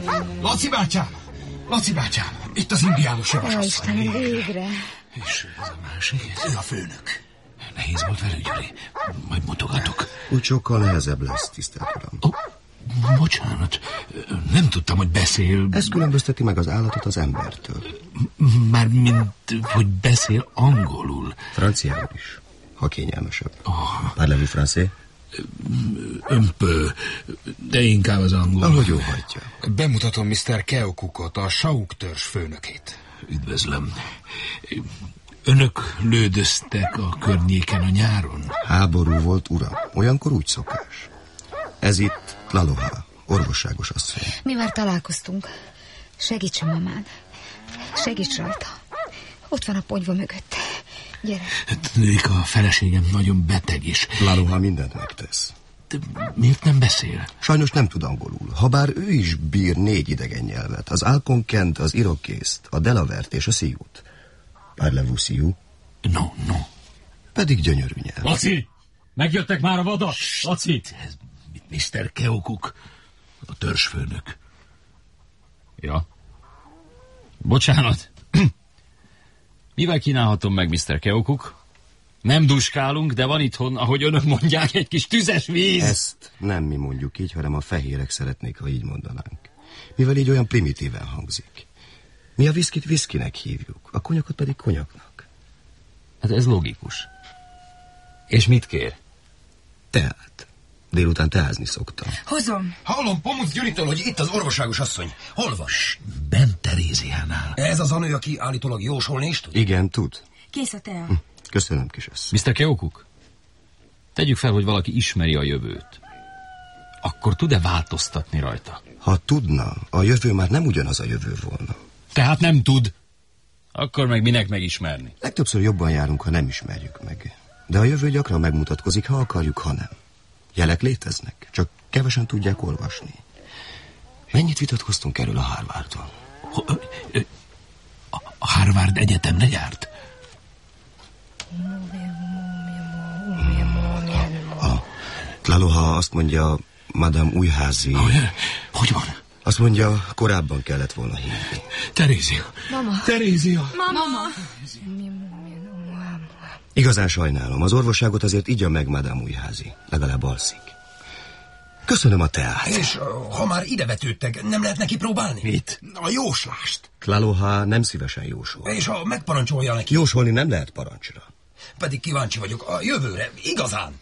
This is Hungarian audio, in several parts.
Laci bátyám, itt az indiánus javasasszony. Istenem, végre. És ez a másik? Ő a főnök. Nehéz volt velük, Gyuri. Majd mutogatok. Úgy sokkal nehezebb lesz, tisztelt uram. Bocsánat, nem tudtam, hogy beszél. Ez különbözteti meg az állatot az embertől. Mármint, hogy beszél angolul. Franciául is, ha kényelmesebb. Parlez-vous français? Ömpö, de inkább az angol. Ahogy jó hagyja. Bemutatom Mr. Keokukot, a Sauk törzs főnökét. Üdvözlöm. Önök lődöztek a környéken a nyáron? Háború volt, uram. Olyankor úgy szokás. Ez itt Tlaloha, orvosságos asszony. Mi már találkoztunk. Segíts a mamán. Segíts rajta. Ott van a ponyva mögött. Gyere. Tudnék, a feleségem nagyon beteg is. Tlaloha mindent megtesz. De miért nem beszél? Sajnos nem tud angolul, habár ő is bír 4 idegen nyelvet. Az Alkonkent, az Irokészt, a Delavert és a Sioux-t. Parlez-vous Sioux? No. Pedig gyönyörű nyelv. Laci! Megjöttek már a vadak? Laci! Ez Mr. Keokuk, a törzsfőnök. Ja. Bocsánat. Mivel kínálhatom meg, Mr. Keokuk? Nem duskálunk, de van itthon, ahogy önök mondják, egy kis tüzes víz. Ezt nem mi mondjuk így, hanem a fehérek szeretnék, ha így mondanánk. Mivel így olyan primitíven hangzik. Mi a viszkit viszkinek hívjuk, a konyakot pedig konyaknak. Hát ez logikus. És mit kér? Teát. Délután teázni szoktam. Hozom. Hallom Pomuc Gyuritól, hogy itt az orvosságos asszony. Hol van? Bent Teréziánál. Ez az a nő, aki állítólag jósolni is tud? Igen, tud. Kész a tea. Köszönöm, kisasszony. Mr. Keokuk? Tegyük fel, hogy valaki ismeri a jövőt. Akkor tud-e változtatni rajta? Ha tudna, a jövő már nem ugyanaz a jövő volna. Tehát nem tud. Akkor meg minek megismerni? Legtöbbször jobban járunk, ha nem ismerjük meg. De a jövő gyakran megmutatkozik, ha akarjuk, ha nem. Jelek léteznek, csak kevesen tudják olvasni. Mennyit vitatkoztunk erről a Harvardon? A Harvard Egyetemre járt? A Tlaloha azt mondja, Madame Újházi. Hogy van? Azt mondja, korábban kellett volna hívni. Terézia. Mama. Terézia. Mama. Igazán sajnálom, az orvosságot azért igya meg Madame Újházi. Legalább alszik. Köszönöm a teát. És ha már ide vetődtek, nem lehet neki próbálni? Mit? A jóslást. Tlaloha nem szívesen jósol. És ha megparancsolja neki? Jósolni nem lehet parancsra. Pedig kíváncsi vagyok a jövőre, igazán.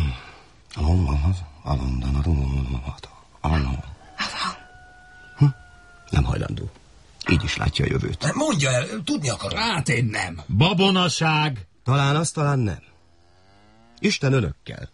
Nem hajlandó. Így is látja a jövőt. Mondja el, tudni akarom. Hát én nem. Babonaság! Talán az, talán nem. Isten önökkel.